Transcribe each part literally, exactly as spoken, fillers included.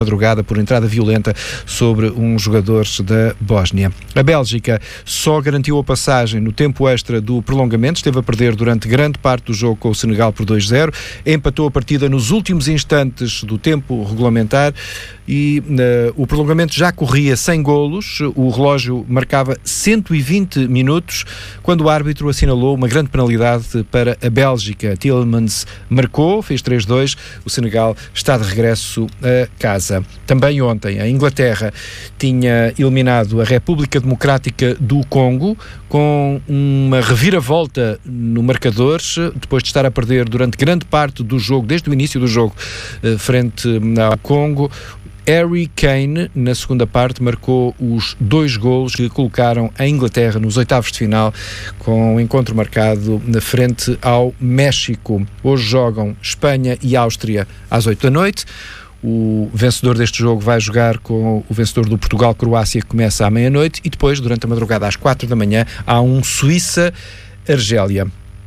madrugada por entrada violenta sobre um jogador da Bósnia. A Bélgica só garantiu a passagem no tempo extra do prolongamento, esteve a perder durante grande parte do jogo com o Senegal por dois zero, empatou a partida nos últimos instantes do tempo regulamentar e uh, o prolongamento já corria sem golos, o relógio marcava cento e vinte minutos, quando o árbitro assinalou uma grande penalidade para a Bélgica. Tielemans marcou, fez três dois, o Senegal está de regresso a casa. Também ontem a Inglaterra tinha eliminado a República Democrática do Congo com uma reviravolta no marcador, depois de estar a perder durante grande parte do jogo, desde o início do jogo, frente ao Congo. Harry Kane, na segunda parte, marcou os dois golos que colocaram a Inglaterra nos oitavos de final, com o encontro marcado na frente ao México. Hoje jogam Espanha e Áustria às oito da noite. O vencedor deste jogo vai jogar com o vencedor do Portugal-Croácia, que começa à meia-noite, e depois, durante a madrugada, às quatro da manhã, há um Suíça-Argélia.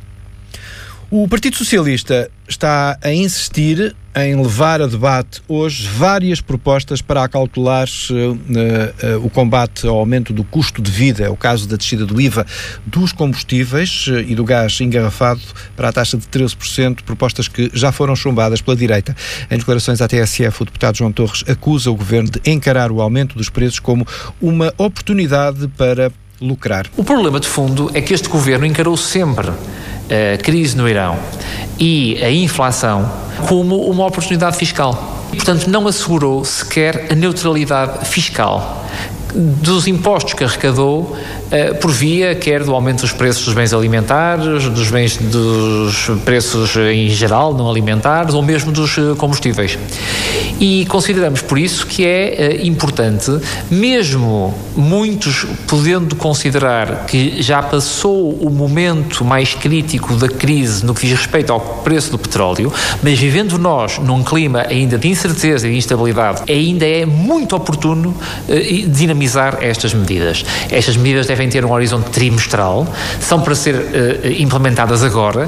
O Partido Socialista está a insistir em levar a debate hoje várias propostas para acautelar uh, uh, o combate ao aumento do custo de vida. É o caso da descida do I V A dos combustíveis uh, e do gás engarrafado para a taxa de treze por cento, propostas que já foram chumbadas pela direita. Em declarações à T S F, o deputado João Torres acusa o governo de encarar o aumento dos preços como uma oportunidade para lucrar. O problema de fundo é que este governo encarou sempre a crise no Irão e a inflação como uma oportunidade fiscal. E, portanto, não assegurou sequer a neutralidade fiscal dos impostos que arrecadou uh, por via quer do aumento dos preços dos bens alimentares, dos bens dos preços em geral não alimentares ou mesmo dos uh, combustíveis. E consideramos por isso que é uh, importante, mesmo muitos podendo considerar que já passou o momento mais crítico da crise no que diz respeito ao preço do petróleo, mas vivendo nós num clima ainda de incerteza e de instabilidade, ainda é muito oportuno uh, dinamizar estas medidas. Estas medidas devem ter um horizonte trimestral, são para ser uh, implementadas agora.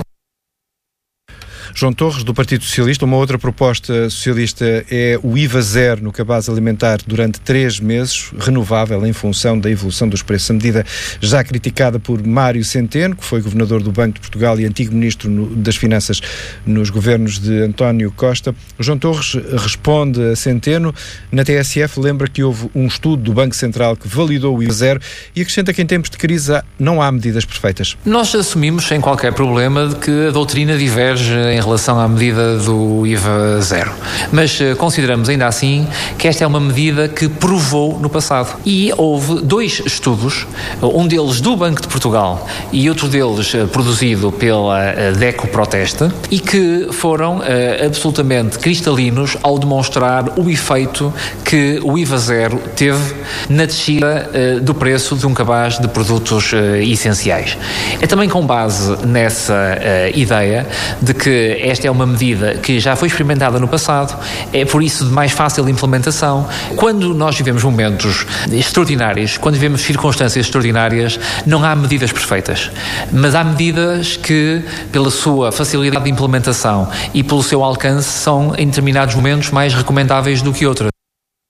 João Torres, do Partido Socialista. Uma outra proposta socialista é o I V A zero no cabaz alimentar durante três meses, renovável em função da evolução dos preços. A medida já criticada por Mário Centeno, que foi governador do Banco de Portugal e antigo ministro no, das Finanças nos governos de António Costa. O João Torres responde a Centeno. Na T S F lembra que houve um estudo do Banco Central que validou o I V A zero e acrescenta que em tempos de crise não há medidas perfeitas. Nós assumimos sem qualquer problema de que a doutrina diverge em relação à medida do I V A zero. Mas uh, consideramos ainda assim que esta é uma medida que provou no passado. E houve dois estudos, um deles do Banco de Portugal e outro deles uh, produzido pela uh, DECO Proteste, e que foram uh, absolutamente cristalinos ao demonstrar o efeito que o I V A zero teve na descida uh, do preço de um cabaz de produtos uh, essenciais. É também com base nessa uh, ideia de que esta é uma medida que já foi experimentada no passado, é por isso de mais fácil implementação. Quando nós vivemos momentos extraordinários, quando vivemos circunstâncias extraordinárias, não há medidas perfeitas, mas há medidas que, pela sua facilidade de implementação e pelo seu alcance, são em determinados momentos mais recomendáveis do que outras.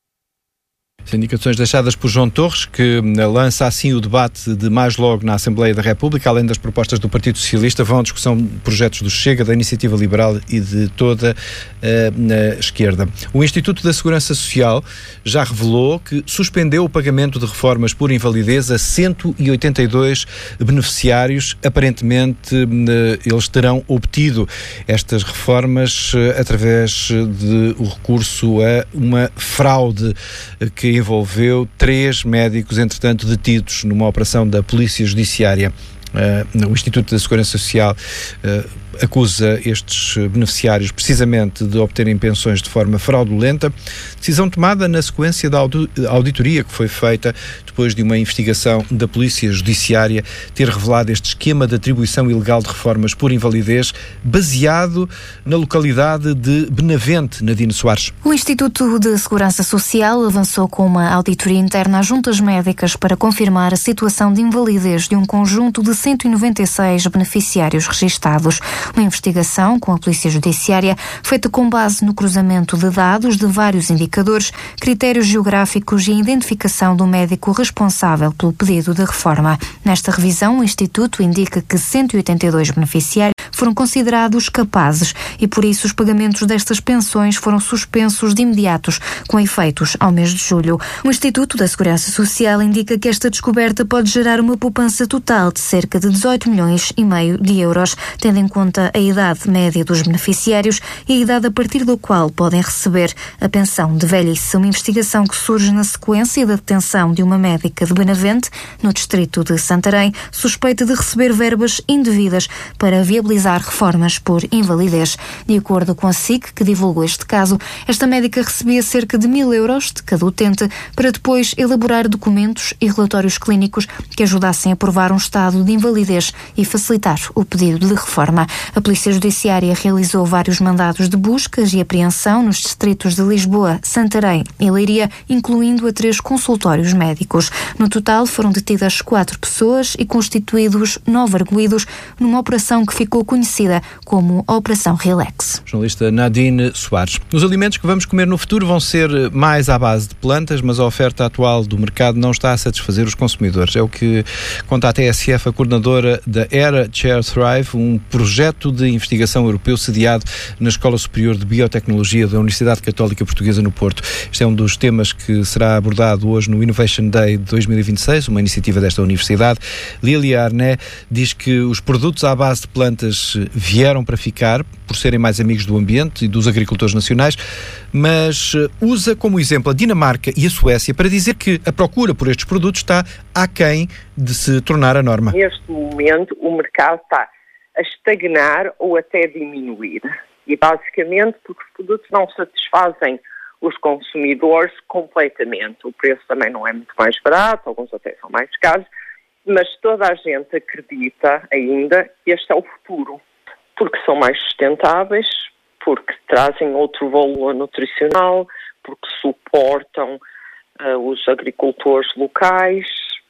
As indicações deixadas por João Torres, que lança assim o debate de mais logo na Assembleia da República, além das propostas do Partido Socialista, vão à discussão de projetos do Chega, da Iniciativa Liberal e de toda a esquerda. O Instituto da Segurança Social já revelou que suspendeu o pagamento de reformas por invalidez a cento e oitenta e dois beneficiários. Aparentemente, eles terão obtido estas reformas através de o recurso a uma fraude que envolveu três médicos, entretanto, detidos numa operação da Polícia Judiciária. Uh, o Instituto da Segurança Social uh, acusa estes beneficiários precisamente de obterem pensões de forma fraudulenta, decisão tomada na sequência da auditoria que foi feita depois de uma investigação da Polícia Judiciária ter revelado este esquema de atribuição ilegal de reformas por invalidez baseado na localidade de Benavente, Nadine Soares. O Instituto de Segurança Social avançou com uma auditoria interna às juntas médicas para confirmar a situação de invalidez de um conjunto de cento e noventa e seis beneficiários registados. Uma investigação com a Polícia Judiciária feita com base no cruzamento de dados de vários indicadores, critérios geográficos e a identificação do médico responsável pelo pedido de reforma. Nesta revisão, o Instituto indica que cento e oitenta e dois beneficiários foram considerados capazes e, por isso, os pagamentos destas pensões foram suspensos de imediatos, com efeitos ao mês de julho. O Instituto da Segurança Social indica que esta descoberta pode gerar uma poupança total de cerca de dezoito milhões e meio de euros, tendo em conta a idade média dos beneficiários e a idade a partir do qual podem receber a pensão de velhice. Uma investigação que surge na sequência da detenção de uma médica de Benavente, no distrito de Santarém, suspeita de receber verbas indevidas para viabilizar reformas por invalidez. De acordo com a S I C, que divulgou este caso, esta médica recebia cerca de mil euros de cada utente para depois elaborar documentos e relatórios clínicos que ajudassem a provar um estado de invalidez e facilitar o pedido de reforma. A Polícia Judiciária realizou vários mandados de buscas e apreensão nos distritos de Lisboa, Santarém e Leiria, incluindo a três consultórios médicos. No total, foram detidas quatro pessoas e constituídos nove arguidos numa operação que ficou conhecida como a Operação Relax. Jornalista Nadine Soares. Os alimentos que vamos comer no futuro vão ser mais à base de plantas, mas a oferta atual do mercado não está a satisfazer os consumidores. É o que conta a T S F, a coordenadora da Era Chair Thrive, um projeto de investigação europeu sediado na Escola Superior de Biotecnologia da Universidade Católica Portuguesa no Porto. Este é um dos temas que será abordado hoje no Innovation Day de dois mil e vinte e seis, uma iniciativa desta universidade. Lilia Arné diz que os produtos à base de plantas vieram para ficar, por serem mais amigos do ambiente e dos agricultores nacionais, mas usa como exemplo a Dinamarca e a Suécia para dizer que a procura por estes produtos está aquém de se tornar a norma. Neste momento, o mercado está a estagnar ou até diminuir. E basicamente porque os produtos não satisfazem os consumidores completamente. O preço também não é muito mais barato, alguns até são mais caros, mas toda a gente acredita ainda que este é o futuro, porque são mais sustentáveis, porque trazem outro valor nutricional, porque suportam uh, os agricultores locais.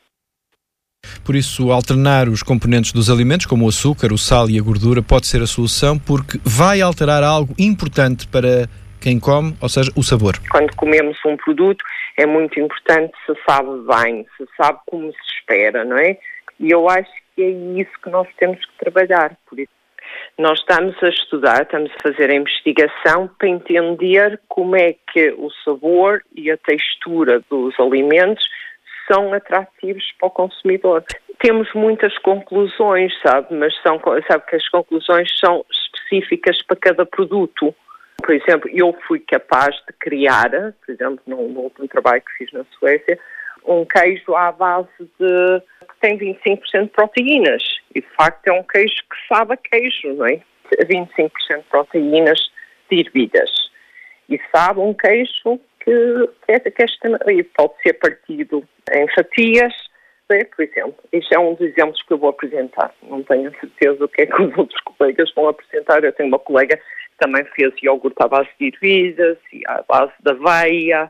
Por isso, alternar os componentes dos alimentos, como o açúcar, o sal e a gordura, pode ser a solução, porque vai alterar algo importante para quem come, ou seja, o sabor. Quando comemos um produto, é muito importante se sabe bem, se sabe como se espera, não é? E eu acho que é isso que nós temos que trabalhar. Por isso, nós estamos a estudar, estamos a fazer a investigação para entender como é que o sabor e a textura dos alimentos são atrativos para o consumidor. Temos muitas conclusões, sabe, mas são, sabe que as conclusões são específicas para cada produto. Por exemplo, eu fui capaz de criar, por exemplo, no, no último trabalho que fiz na Suécia, um queijo à base de... que tem vinte e cinco por cento de proteínas. E, de facto, é um queijo que sabe a queijo, não é? vinte e cinco por cento de proteínas diluídas. E sabe um queijo que, é, que é, pode ser partido em fatias, é? Por exemplo. Isto é um dos exemplos que eu vou apresentar. Não tenho certeza o que é que os outros colegas vão apresentar. Eu tenho uma colega que também fez iogurte à base de ervilhas e à base de aveia.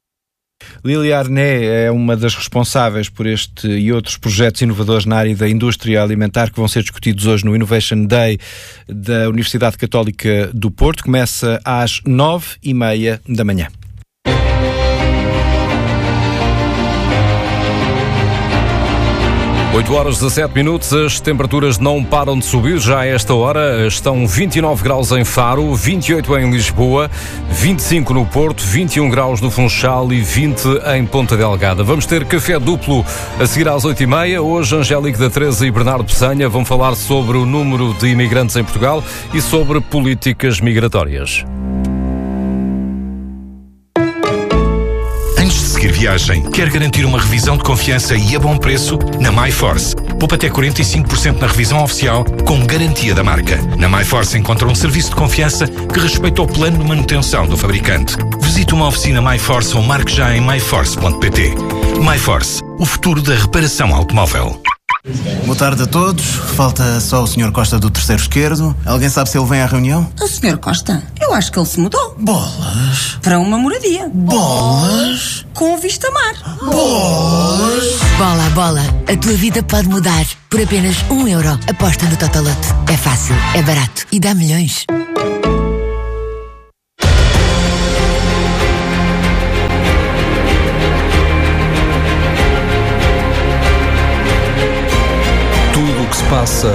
Lilia Arné é uma das responsáveis por este e outros projetos inovadores na área da indústria alimentar que vão ser discutidos hoje no Innovation Day da Universidade Católica do Porto. Começa às nove e meia da manhã. oito horas e dezassete minutos, as temperaturas não param de subir já a esta hora. Estão vinte e nove graus em Faro, vinte e oito em Lisboa, vinte e cinco no Porto, vinte e um graus no Funchal e vinte em Ponta Delgada. Vamos ter café duplo a seguir às oito e meia. Hoje, Angélica da Teresa e Bernardo Peçanha vão falar sobre o número de imigrantes em Portugal e sobre políticas migratórias. Seguir viagem. Quer garantir uma revisão de confiança e a bom preço? Na MyForce. Poupa até quarenta e cinco por cento na revisão oficial com garantia da marca. Na MyForce encontra um serviço de confiança que respeita o plano de manutenção do fabricante. Visite uma oficina MyForce ou marque já em my force ponto p t. MyForce. O futuro da reparação automóvel. Boa tarde a todos. Falta só o senhor Costa do terceiro esquerdo. Alguém sabe se ele vem à reunião? O senhor Costa? Eu acho que ele se mudou. Bolas. Para uma moradia. Bolas. Com vista a mar. Bolas. Bola a bola, a tua vida pode mudar. Por apenas um euro, aposta no Totoloto. É fácil, é barato e dá milhões. Tudo o que se passa,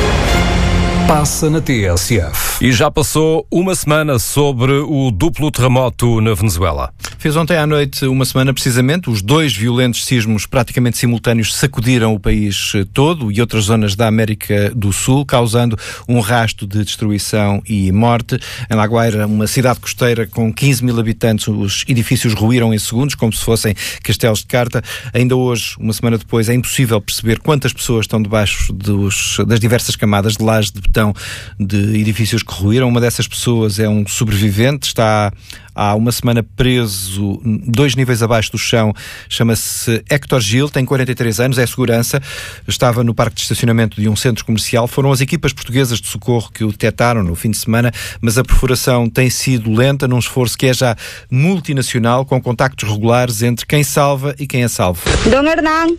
passa na T S F. E já passou uma semana sobre o duplo terremoto na Venezuela. Fez ontem à noite uma semana, precisamente. Os dois violentos sismos praticamente simultâneos sacudiram o país todo e outras zonas da América do Sul, causando um rasto de destruição e morte. Em La Guaira, uma cidade costeira com quinze mil habitantes, os edifícios ruíram em segundos, como se fossem castelos de carta. Ainda hoje, uma semana depois, é impossível perceber quantas pessoas estão debaixo dos, das diversas camadas de lajes de betão de edifícios que ruíram. Uma dessas pessoas é um sobrevivente, está há uma semana preso dois níveis abaixo do chão, chama-se Héctor Gil, tem quarenta e três anos, é segurança, estava no parque de estacionamento de um centro comercial. Foram as equipas portuguesas de socorro que o detectaram no fim de semana, mas a perfuração tem sido lenta, num esforço que é já multinacional, com contactos regulares entre quem salva e quem é salvo. Don Hernán,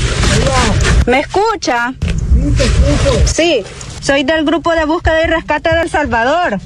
¿me escucha? Sí, soy del grupo de búsqueda y rescate de El Salvador.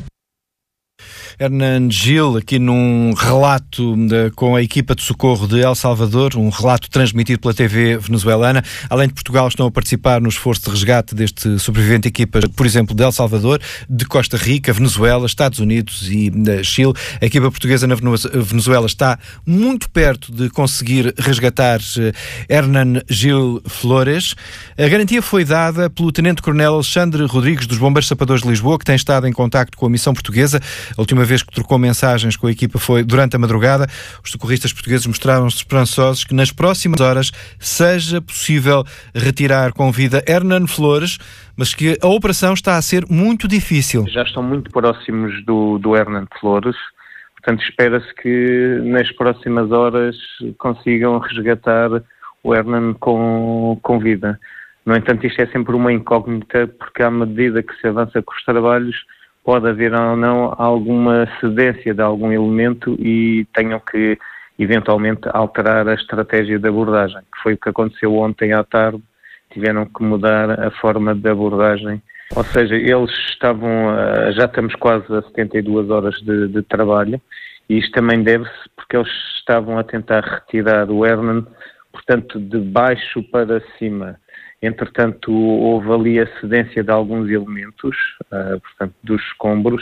Hernán Gil, aqui num relato de, com a equipa de socorro de El Salvador, um relato transmitido pela T V venezuelana. Além de Portugal, estão a participar no esforço de resgate deste sobrevivente equipas, por exemplo, de El Salvador, de Costa Rica, Venezuela, Estados Unidos e uh, Chile. A equipa portuguesa na Venezuela está muito perto de conseguir resgatar uh, Hernán Gil Flores. A garantia foi dada pelo Tenente-Coronel Alexandre Rodrigues, dos Bombeiros Sapadores de Lisboa, que tem estado em contacto com a missão portuguesa. A última vez que trocou mensagens com a equipa foi durante a madrugada. Os socorristas portugueses mostraram-se esperançosos que nas próximas horas seja possível retirar com vida Hernán Flores, mas que a operação está a ser muito difícil. Já estão muito próximos do, do Hernán Flores, portanto espera-se que nas próximas horas consigam resgatar o Hernán com, com vida. No entanto, isto é sempre uma incógnita, porque à medida que se avança com os trabalhos, pode haver ou não alguma cedência de algum elemento e tenham que eventualmente alterar a estratégia de abordagem, que foi o que aconteceu ontem à tarde. Tiveram que mudar a forma de abordagem. Ou seja, eles estavam, já estamos quase a setenta e duas horas de, de trabalho, e isto também deve-se porque eles estavam a tentar retirar o Hernán, portanto, de baixo para cima. Entretanto, houve ali a cedência de alguns elementos, uh, portanto, dos escombros,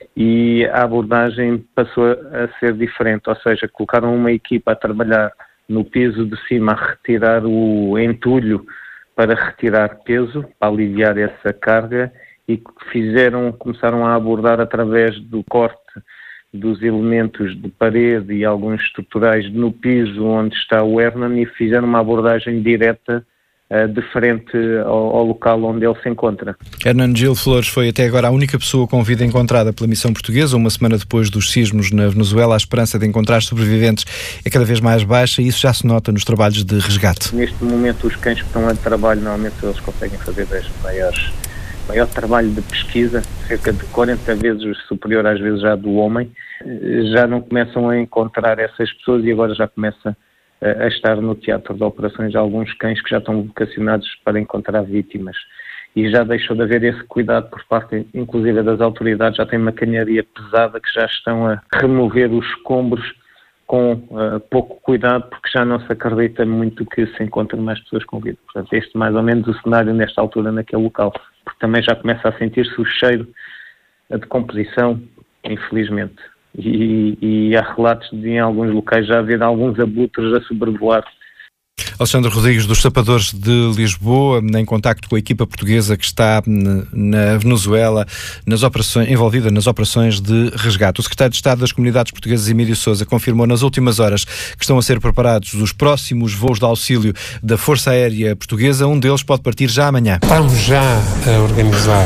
e a abordagem passou a ser diferente, ou seja, colocaram uma equipa a trabalhar no piso de cima a retirar o entulho para retirar peso, para aliviar essa carga, e fizeram, começaram a abordar através do corte dos elementos de parede e alguns estruturais no piso onde está o Hernán, e fizeram uma abordagem direta Uh, de frente ao, ao local onde ele se encontra. Hernán Gil Flores foi até agora a única pessoa com vida encontrada pela missão portuguesa. Uma semana depois dos sismos na Venezuela, a esperança de encontrar sobreviventes é cada vez mais baixa, e isso já se nota nos trabalhos de resgate. Neste momento, os cães que estão a trabalho, normalmente eles conseguem fazer das maiores, maior trabalho de pesquisa, cerca de quarenta vezes superior às vezes já do homem. Já não começam a encontrar essas pessoas e agora já começa a estar no teatro de operações alguns cães que já estão vocacionados para encontrar vítimas, e já deixou de haver esse cuidado por parte, inclusive, das autoridades. Já tem maquinaria pesada que já estão a remover os escombros com uh, pouco cuidado, porque já não se acredita muito que se encontrem mais pessoas com vida. Portanto, este mais ou menos o cenário nesta altura naquele local, porque também já começa a sentir-se o cheiro de decomposição, infelizmente. E, e há relatos de em alguns locais já haver alguns abutres a sobrevoar. Alexandre Rodrigues, dos Sapadores de Lisboa, em contacto com a equipa portuguesa que está na Venezuela, nas operações, envolvida nas operações de resgate. O secretário de Estado das Comunidades Portuguesas, Emílio Sousa, confirmou nas últimas horas que estão a ser preparados os próximos voos de auxílio da Força Aérea Portuguesa. Um deles pode partir já amanhã. Estamos já a organizar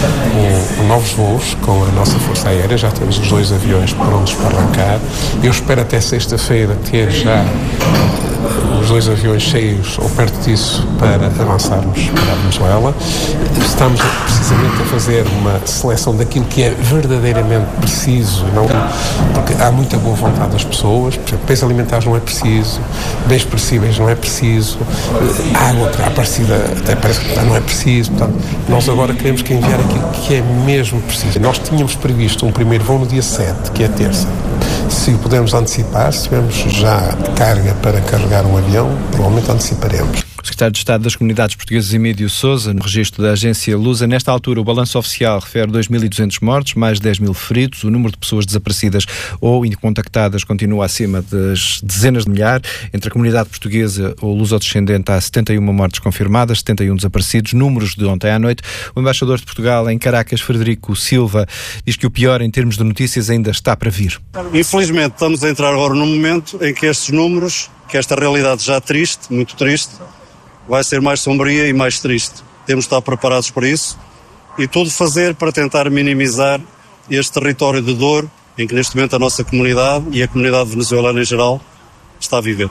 um, novos voos com a nossa Força Aérea. Já temos os dois aviões prontos para arrancar. Eu espero até sexta-feira ter já os dois aviões cheios ou perto disso para avançarmos para a Venezuela. Estamos precisamente a fazer uma seleção daquilo que é verdadeiramente preciso, não, porque há muita boa vontade das pessoas. Por exemplo, bens alimentares não é preciso, bens perecíveis não é preciso, água que à parecida até parece que não é preciso. Portanto, nós agora queremos que enviar aquilo que é mesmo preciso. Nós tínhamos previsto um primeiro voo no dia sete, que é terça. Se o pudermos antecipar, se tivermos já carga para carregar um avião, provavelmente anteciparemos. O secretário de Estado das Comunidades Portuguesas, Emílio Sousa, no registro da agência Lusa, nesta altura o balanço oficial refere dois mil e duzentos mortos, mais dez mil feridos, o número de pessoas desaparecidas ou incontactadas continua acima das dezenas de milhares. Entre a comunidade portuguesa ou luso-descendente há setenta e uma mortes confirmadas, setenta e um desaparecidos, números de ontem à noite. O embaixador de Portugal em Caracas, Frederico Silva, diz que o pior em termos de notícias ainda está para vir. Infelizmente estamos a entrar agora num momento em que estes números, que esta realidade já triste, muito triste, vai ser mais sombria e mais triste. Temos de estar preparados para isso e tudo fazer para tentar minimizar este território de dor em que neste momento a nossa comunidade e a comunidade venezuelana em geral está a viver.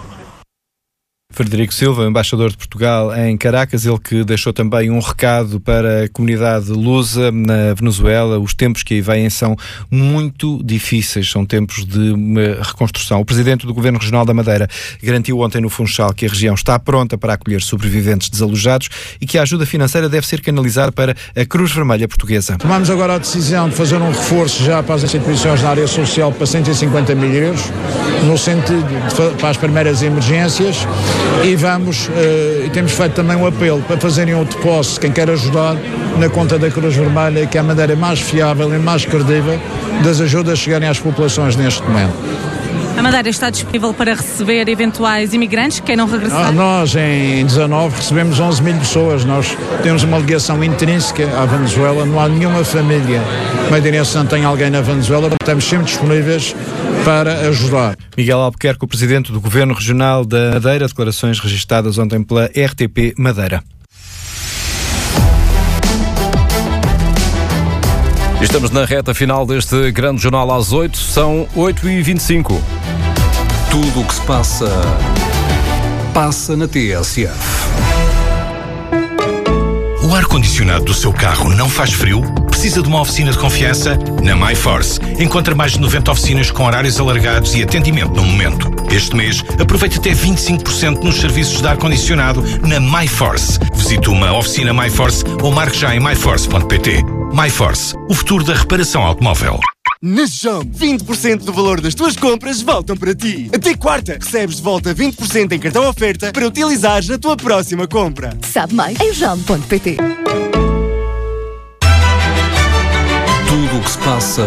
Frederico Silva, embaixador de Portugal em Caracas, ele que deixou também um recado para a comunidade lusa na Venezuela. Os tempos que aí vêm são muito difíceis, são tempos de uma reconstrução. O presidente do Governo Regional da Madeira garantiu ontem no Funchal que a região está pronta para acolher sobreviventes desalojados e que a ajuda financeira deve ser canalizada para a Cruz Vermelha Portuguesa. Tomamos agora a decisão de fazer um reforço já para as instituições na área social para cento e cinquenta mil euros, no sentido de, para as primeiras emergências. E vamos, uh, e temos feito também um apelo para fazerem o depósito, quem quer ajudar, na conta da Cruz Vermelha, que é a maneira mais fiável e mais credível das ajudas chegarem às populações neste momento. A Madeira está disponível para receber eventuais imigrantes que queiram regressar? Ah, nós, em dezanove, recebemos onze mil pessoas. Nós temos uma ligação intrínseca à Venezuela. Não há nenhuma família madeirense que não tenha alguém na Venezuela. Estamos sempre disponíveis para ajudar. Miguel Albuquerque, o presidente do Governo Regional da Madeira, declarações registadas ontem pela R T P Madeira. Estamos na reta final deste grande jornal às oito, são oito e vinte e cinco. Tudo o que se passa, passa na T S F. O ar-condicionado do seu carro não faz frio? Precisa de uma oficina de confiança? Na MyForce. Encontra mais de noventa oficinas com horários alargados e atendimento no momento. Este mês, aproveite até vinte e cinco por cento nos serviços de ar-condicionado na MyForce. Visite uma oficina MyForce ou marque já em my force ponto p t. MyForce, o futuro da reparação automóvel. Na Jump, vinte por cento do valor das tuas compras voltam para ti. Até quarta, recebes de volta vinte por cento em cartão oferta para utilizares na tua próxima compra. Sabe mais em jump ponto p t. Tudo o que se passa,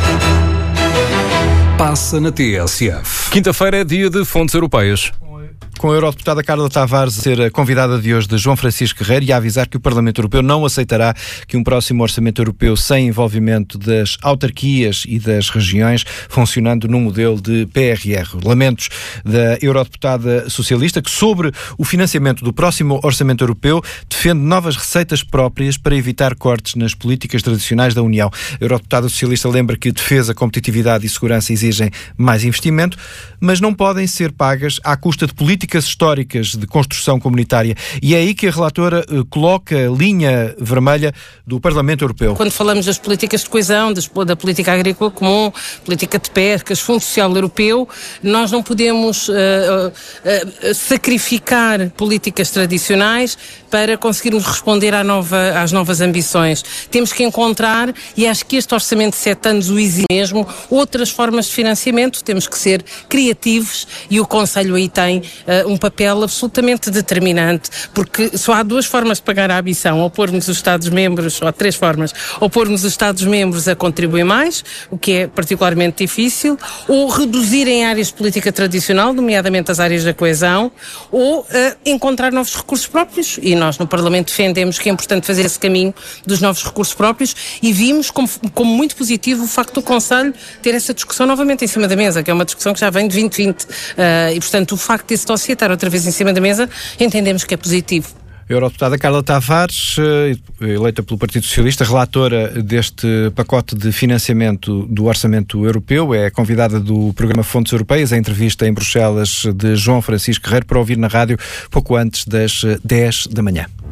passa na T S F. Quinta-feira é dia de fontes europeias. Com a eurodeputada Carla Tavares a ser a convidada de hoje de João Francisco Guerreiro e a avisar que o Parlamento Europeu não aceitará que um próximo orçamento europeu sem envolvimento das autarquias e das regiões, funcionando no modelo de P R R. Lamentos da eurodeputada socialista que, sobre o financiamento do próximo orçamento europeu, defende novas receitas próprias para evitar cortes nas políticas tradicionais da União. A eurodeputada socialista lembra que defesa, competitividade e segurança exigem mais investimento, mas não podem ser pagas à custa de políticas históricas de construção comunitária. E é aí que a relatora uh, coloca a linha vermelha do Parlamento Europeu. Quando falamos das políticas de coesão, das, da política agrícola comum, política de pescas, Fundo Social Europeu, nós não podemos uh, uh, sacrificar políticas tradicionais para conseguirmos responder à nova, às novas ambições. Temos que encontrar, e acho que este orçamento de sete anos o exige mesmo, outras formas de financiamento. Temos que ser criativos e o Conselho aí tem uh, um papel absolutamente determinante, porque só há duas formas de pagar a ambição, ou pormos os Estados-membros, ou três formas, ou pormos os Estados-membros a contribuir mais, o que é particularmente difícil, ou reduzir em áreas de política tradicional, nomeadamente as áreas da coesão, ou uh, encontrar novos recursos próprios, e nós no Parlamento defendemos que é importante fazer esse caminho dos novos recursos próprios, e vimos como, como muito positivo o facto do Conselho ter essa discussão novamente em cima da mesa, que é uma discussão que já vem de vinte vinte, uh, e portanto o facto desse dossiê estar outra vez em cima da mesa, entendemos que é positivo. A eurodeputada Carla Tavares, eleita pelo Partido Socialista, relatora deste pacote de financiamento do Orçamento Europeu, é convidada do programa Fontes Europeias, a entrevista em Bruxelas de João Francisco Guerreiro, para ouvir na rádio pouco antes das dez da manhã.